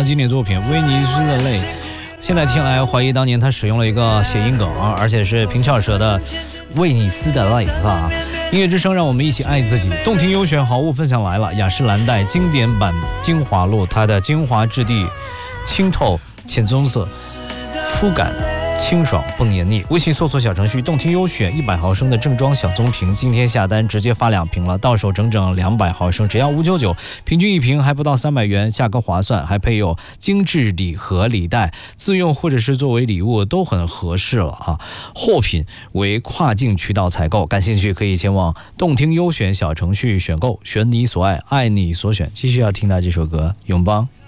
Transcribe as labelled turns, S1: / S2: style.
S1: 的经典作品《威尼斯的泪》。现在听来，怀疑当年他使用了一个谐音梗而且是平翘舌的“威尼斯的泪”啊。音乐之声，让我们一起爱自己。动听优选好物分享来了，雅诗兰黛经典版精华露，它的精华质地清透浅棕色，肤感清爽不黏腻。微信搜索小程序动听优选100毫升的正装小棕瓶，今天下单直接发2瓶了，到手整整200毫升，只要599，平均一瓶还不到300元，价格划算，还配有精致礼盒礼袋，自用或者是作为礼物都很合适了啊！货品为跨境渠道采购，感兴趣可以前往动听优选小程序选购，选你所爱，爱你所选。继续要听到这首歌《永邦》。